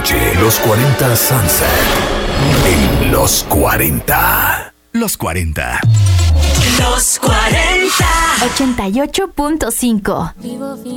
noche, los 40 Sunset. En los 40. Los 40. Los 40. 88.5.